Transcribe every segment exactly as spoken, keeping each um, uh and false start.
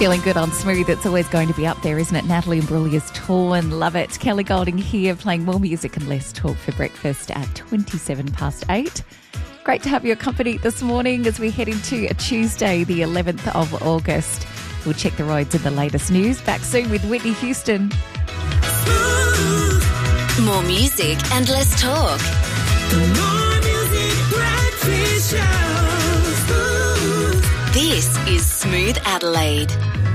Feeling good on Smooth. It's always going to be up there, isn't it? Natalie Imbruglia's Torn. Love it. Kelly Golding here playing more music and less talk for breakfast at twenty-seven past eight. Great to have your company this morning as we head into a Tuesday, the eleventh of August. We'll check the roads and the latest news. Back soon with Whitney Houston. More music and less talk. More music, breakfast show. This is Smooth Adelaide.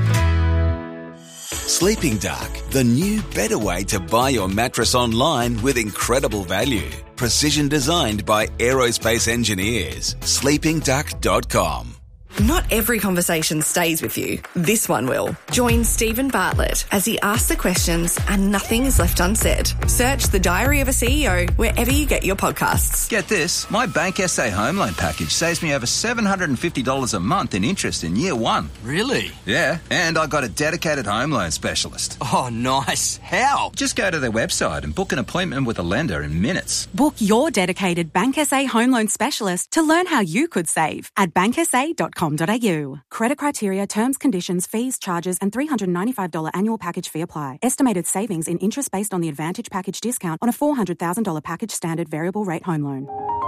Sleeping Duck, the new, better way to buy your mattress online with incredible value. Precision designed by aerospace engineers. sleeping duck dot com. Not every conversation stays with you. This one will. Join Stephen Bartlett as he asks the questions and nothing is left unsaid. Search The Diary of a C E O wherever you get your podcasts. Get this, my Bank S A home loan package saves me over seven hundred fifty dollars a month in interest in year one. Really? Yeah, and I got a dedicated home loan specialist. Oh, nice. How? Just go to their website and book an appointment with a lender in minutes. Book your dedicated Bank S A home loan specialist to learn how you could save at bank s a dot com dot a u. Credit criteria, terms, conditions, fees, charges and three hundred ninety-five dollars annual package fee apply. Estimated savings in interest based on the Advantage package discount on a four hundred thousand dollars package standard variable rate home loan.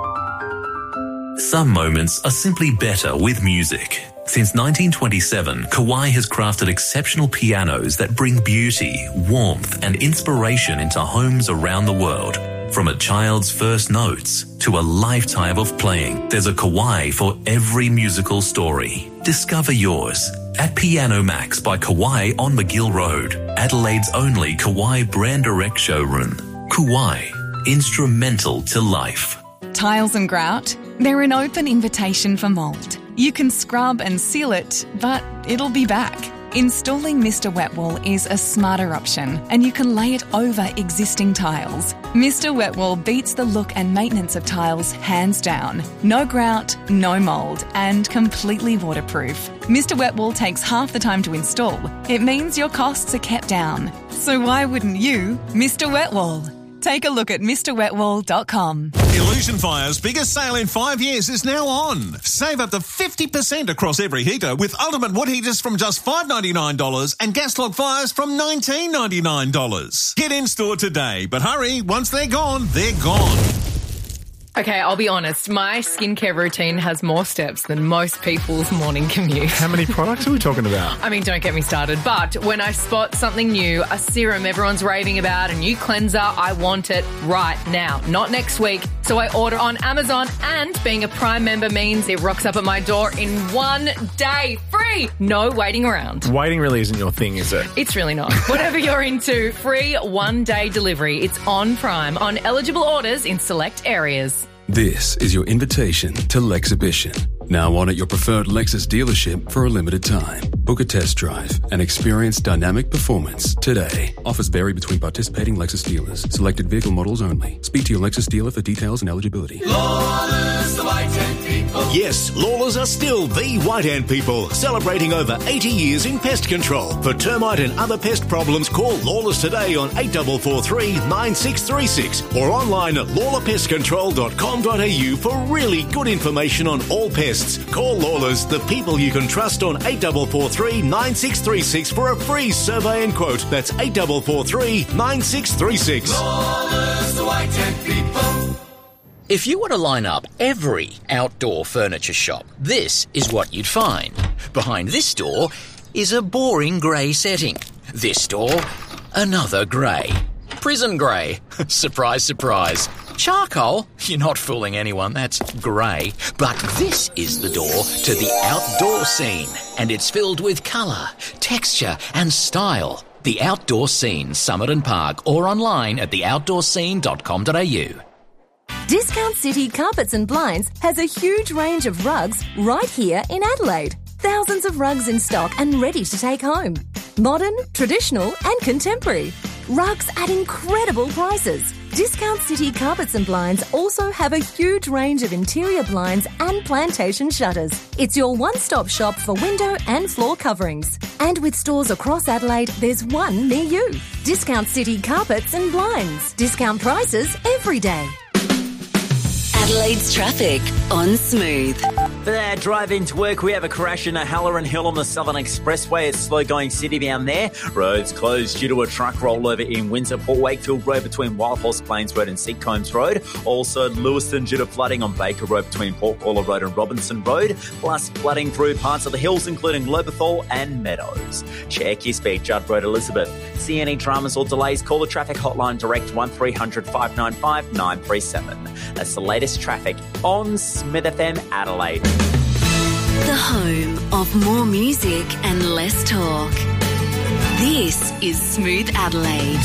Some moments are simply better with music. Since nineteen twenty-seven, Kawai has crafted exceptional pianos that bring beauty, warmth and inspiration into homes around the world. From a child's first notes to a lifetime of playing, there's a Kawai for every musical story. Discover yours at Piano Max by Kawai on McGill Road, Adelaide's only Kawai brand direct showroom. Kawai, instrumental to life. Tiles and grout, they're an open invitation for mould. You can scrub and seal it, but it'll be back. Installing Mister Wet Wall is a smarter option, and you can lay it over existing tiles. Mister Wet Wall beats the look and maintenance of tiles hands down. No grout, no mould, and completely waterproof. Mister Wet Wall takes half the time to install. It means your costs are kept down. So why wouldn't you, Mister Wet Wall? Take a look at Mr Wet Wall dot com. Illusion Fire's biggest sale in five years is now on. Save up to fifty percent across every heater with Ultimate Wood Heaters from just five dollars ninety-nine and Gas Log Fires from nineteen dollars ninety-nine. Get in store today, but hurry, once they're gone, they're gone. Okay, I'll be honest. My skincare routine has more steps than most people's morning commute. How many products are we talking about? I mean, don't get me started. But when I spot something new, a serum everyone's raving about, a new cleanser, I want it right now, not next week. So I order on Amazon, and being a Prime member means it rocks up at my door in one day. Free! No waiting around. Waiting really isn't your thing, is it? It's really not. Whatever you're into, free one-day delivery. It's on Prime on eligible orders in select areas. This is your invitation to Lexhibition. Now on at your preferred Lexus dealership for a limited time. Book a test drive and experience dynamic performance today. Offers vary between participating Lexus dealers. Selected vehicle models only. Speak to your Lexus dealer for details and eligibility. Lawless, the White Ant People. Yes, Lawless are still the White Ant People, celebrating over eighty years in pest control. For termite and other pest problems, call Lawless today on eight four four three, nine six three six or online at lawler pest control dot com dot a u for really good information on all pests. Call Lawless, the people you can trust, on eight four four three, nine six three six for a free survey and quote. That's eight four four three, nine six three six. Lawless, the White Ant People. If you were to line up every outdoor furniture shop, this is what you'd find. Behind this door is a boring grey setting. This door, another grey. Prison grey. Surprise, surprise. Charcoal? You're not fooling anyone, that's grey. But this is the door to the outdoor scene, and it's filled with colour, texture and style. The Outdoor Scene, Somerton Park, or online at the outdoor scene dot com dot a u. Discount City Carpets and Blinds has a huge range of rugs right here in Adelaide. Thousands of rugs in stock and ready to take home. Modern, traditional and contemporary. Rugs at incredible prices. Discount City Carpets and Blinds also have a huge range of interior blinds and plantation shutters. It's your one-stop shop for window and floor coverings. And with stores across Adelaide, there's one near you. Discount City Carpets and Blinds. Discount prices every day. Adelaide's traffic on Smooth. For our drive into work, we have a crash in a Halloran Hill on the Southern Expressway. It's slow going city down there. Roads closed due to a truck rollover in Windsor. Port Wakefield Road between Wild Horse Plains Road and Seacombs Road. Also Lewiston due to flooding on Baker Road between Portcaller Road and Robinson Road. Plus flooding through parts of the hills including Lobethal and Meadows. Check your speed, Judd Road, Elizabeth. See any dramas or delays, call the traffic hotline direct one three hundred five nine five nine three seven. That's the latest traffic on Smith F M Adelaide. The home of more music and less talk. This is Smooth Adelaide.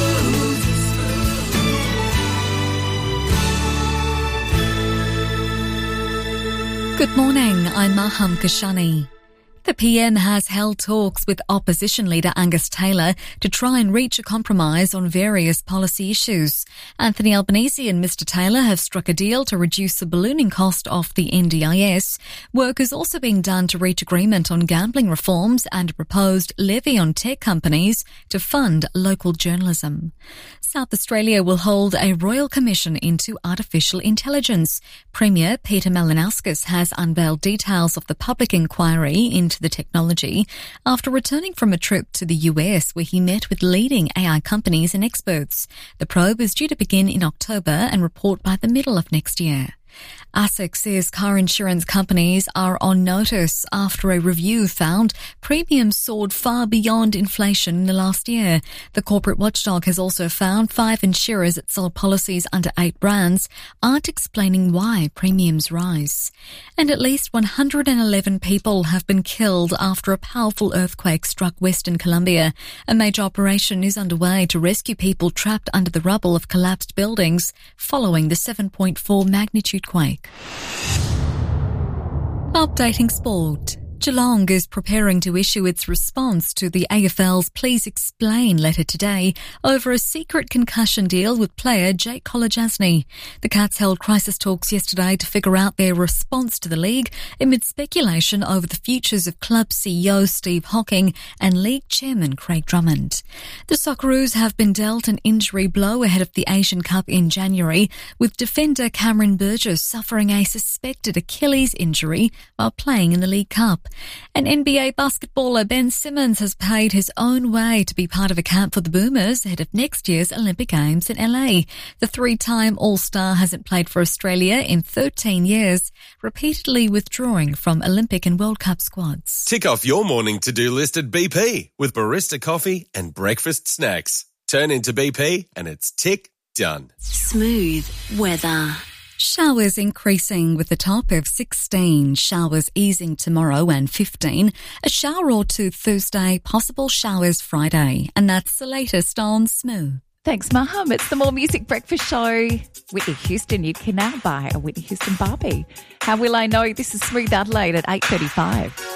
Good morning, I'm Maham Kashani. The P M has held talks with opposition leader Angus Taylor to try and reach a compromise on various policy issues. Anthony Albanese and Mr Taylor have struck a deal to reduce the ballooning cost of the N D I S. Work is also being done to reach agreement on gambling reforms and a proposed levy on tech companies to fund local journalism. South Australia will hold a Royal Commission into Artificial Intelligence. Premier Peter Malinauskas has unveiled details of the public inquiry into the technology after returning from a trip to the U S where he met with leading A I companies and experts. The probe is due to begin in October and report by the middle of next year. ASIC says car insurance companies are on notice after a review found premiums soared far beyond inflation in the last year. The corporate watchdog has also found five insurers that sold policies under eight brands aren't explaining why premiums rise. And at least one hundred eleven people have been killed after a powerful earthquake struck Western Colombia. A major operation is underway to rescue people trapped under the rubble of collapsed buildings following the seven point four magnitude quake. Updating sport. Geelong is preparing to issue its response to the A F L's Please Explain letter today over a secret concussion deal with player Jake Kolodjasny. The Cats held crisis talks yesterday to figure out their response to the league amid speculation over the futures of club C E O Steve Hocking and league chairman Craig Drummond. The Socceroos have been dealt an injury blow ahead of the Asian Cup in January, with defender Cameron Burgess suffering a suspected Achilles injury while playing in the League Cup. And N B A basketballer Ben Simmons has paid his own way to be part of a camp for the Boomers ahead of next year's Olympic Games in L A. The three-time All-Star hasn't played for Australia in thirteen years, repeatedly withdrawing from Olympic and World Cup squads. Tick off your morning to-do list at B P with barista coffee and breakfast snacks. Turn into B P and it's tick done. Smooth weather. Showers increasing with a top of sixteen, showers easing tomorrow and fifteen, a shower or two Thursday, possible showers Friday. And that's the latest on Smooth. Thanks, Maham. It's the More Music Breakfast Show. Whitney Houston, you can now buy a Whitney Houston Barbie. How will I know? This is Smooth Adelaide at eight thirty-five.